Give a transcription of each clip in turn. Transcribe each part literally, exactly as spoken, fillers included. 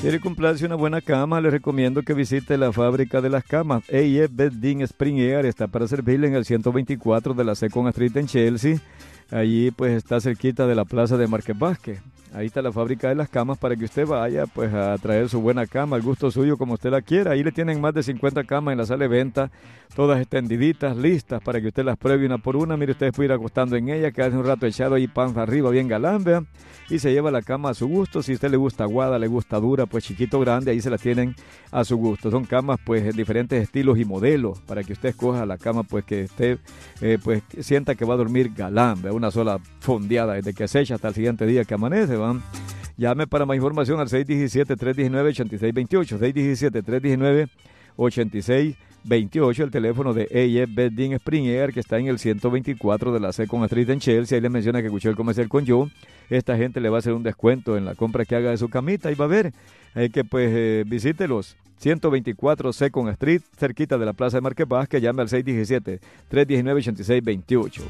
¿Quiere comprarse una buena cama? Le recomiendo que visite la fábrica de las camas. A F Bedding Spring Air está para servirle en el ciento veinticuatro de la Second Street en Chelsea. Allí pues está cerquita de la plaza de Market Basket. Ahí está la fábrica de las camas para que usted vaya pues a traer su buena cama, al gusto suyo como usted la quiera. Ahí le tienen más de cincuenta camas en la sala de venta, todas extendiditas, listas para que usted las pruebe una por una. Mire, usted puede ir acostando en ella, quedarse un rato echado ahí panza arriba, bien galán, vea, y se lleva la cama a su gusto. Si a usted le gusta aguada, le gusta dura, pues chiquito, grande, ahí se la tienen a su gusto. Son camas pues en diferentes estilos y modelos para que usted escoja la cama pues que usted eh, pues sienta que va a dormir galán, vea, una sola fondeada desde que se echa hasta el siguiente día que amanece, ¿va? Llame para más información al seis uno siete, tres uno nueve, ocho seis dos ocho, seis uno siete, tres uno nueve, ocho seis dos ocho, el teléfono de A F Bedding Spring Air, que está en el ciento veinticuatro de la Second Street en Chelsea. Ahí le menciona que escuchó el comercial con yo. Esta gente le va a hacer un descuento en la compra que haga de su camita y va a ver. Hay que pues eh, visítelos. ciento veinticuatro Second Street, cerquita de la plaza de Market Basket. Llame al seis uno siete, tres uno nueve, ocho seis dos ocho.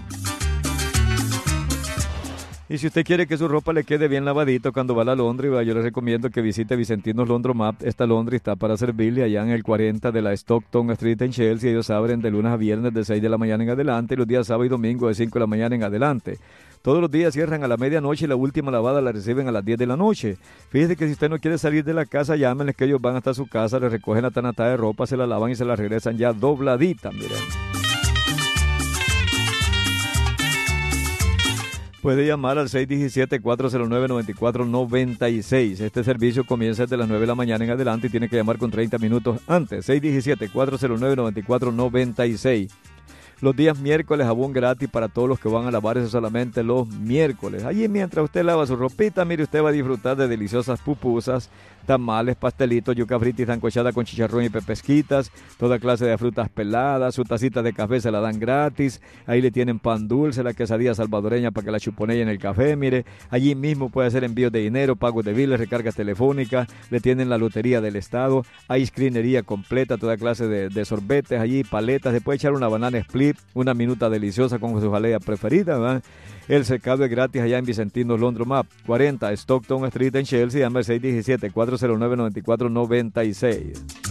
Y si usted quiere que su ropa le quede bien lavadito cuando va a la laundry, yo le recomiendo que visite Vicentinos Laundromat. Esta laundry está para servirle allá en el cuarenta de la Stockton Street en Chelsea. Ellos abren de lunes a viernes de seis de la mañana en adelante y los días sábado y domingo de cinco de la mañana en adelante. Todos los días cierran a la medianoche y la última lavada la reciben a las diez de la noche. Fíjese que si usted no quiere salir de la casa, llámenles que ellos van hasta su casa, le recogen la tanatada de ropa, se la lavan y se la regresan ya dobladita, miren. Puede llamar al seis uno siete, cuatro cero nueve, nueve cuatro nueve seis. Este servicio comienza desde las nueve de la mañana en adelante y tiene que llamar con treinta minutos antes. seis uno siete, cuatro cero nueve, nueve cuatro nueve seis. Los días miércoles, jabón gratis para todos los que van a lavar, eso solamente los miércoles. Allí mientras usted lava su ropita, mire, usted va a disfrutar de deliciosas pupusas, tamales, pastelitos, yuca frita y sancochada con chicharrón y pepesquitas, toda clase de frutas peladas, su tacita de café se la dan gratis. Ahí le tienen pan dulce, la quesadilla salvadoreña para que la chuponee en el café, mire. Allí mismo puede hacer envíos de dinero, pagos de biles, recargas telefónicas, le tienen la lotería del estado, hay screenería completa, toda clase de, de sorbetes allí, paletas, se puede echar una banana split, una minuta deliciosa con su jalea preferida, ¿verdad? El secado es gratis allá en Vicentinos Laundromat, cuarenta Stockton Street en Chelsea. Llama al seis uno siete, cuatro cero nueve, nueve cuatro nueve seis.